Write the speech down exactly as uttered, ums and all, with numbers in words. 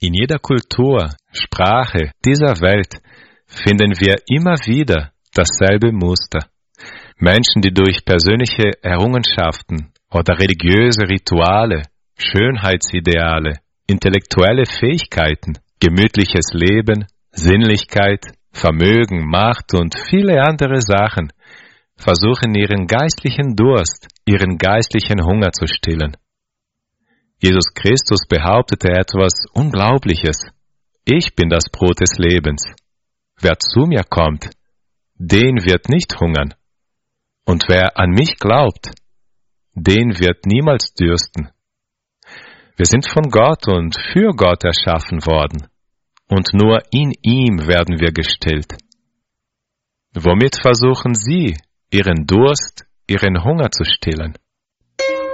In jeder Kultur, Sprache dieser Welt finden wir immer wieder dasselbe Muster. Menschen, die durch persönliche Errungenschaften oder religiöse Rituale, Schönheitsideale, intellektuelle Fähigkeiten, gemütliches Leben, Sinnlichkeit, Vermögen, Macht und viele andere Sachen versuchen, ihren geistlichen Durst, ihren geistlichen Hunger zu stillen. Jesus Christus behauptete etwas Unglaubliches. Ich bin das Brot des Lebens. Wer zu mir kommt, den wird nicht hungern. Und wer an mich glaubt, den wird niemals dürsten. Wir sind von Gott und für Gott erschaffen worden. Und nur in ihm werden wir gestillt. Womit versuchen Sie, Ihren Durst, Ihren Hunger zu stillen?